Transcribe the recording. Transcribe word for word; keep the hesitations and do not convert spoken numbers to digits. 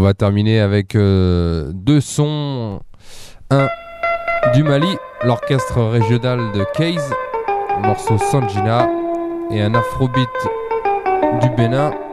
On va terminer avec euh, deux sons. Un du Mali, l'orchestre régional de Case, le morceau Sanjina, et un afrobeat du Bénin,